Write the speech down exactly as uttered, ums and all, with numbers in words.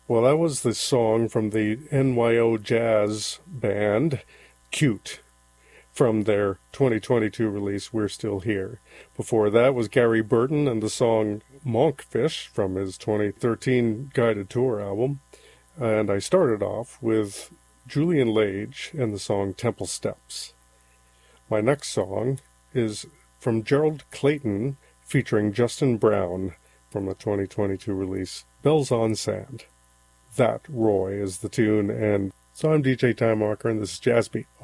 Well, that was the song from the N Y O Jazz band, Cute, from their twenty twenty-two release, We're Still Here. Before that was Gary Burton and the song Monkfish from his twenty thirteen Guided Tour album. And I started off with Julian Lage and the song Temple Steps. My next song is from Gerald Clayton featuring Justin Brown from the twenty twenty-two release, Bells on Sand. That, Roy, is the tune, and so I'm D J Time Walker, and this is Jazz Beat